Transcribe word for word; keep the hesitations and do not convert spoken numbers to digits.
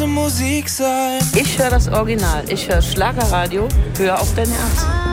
Musik sein. Ich höre das Original. Ich höre Schlagerradio. Hör auf dein Herz.